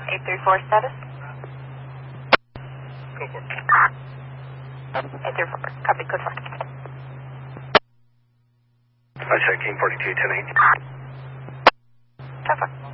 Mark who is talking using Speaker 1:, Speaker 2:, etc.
Speaker 1: 834 status?
Speaker 2: Go for it.
Speaker 1: 834, copy, code 4.
Speaker 3: I check King 42, 10-8.
Speaker 1: Go for it.